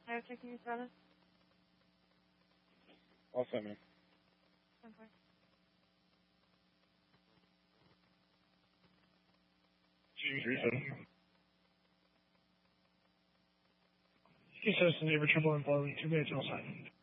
Tire checking your status? All set, man. 10-4. G37. Citizen neighbor triple and following 2 minutes outside.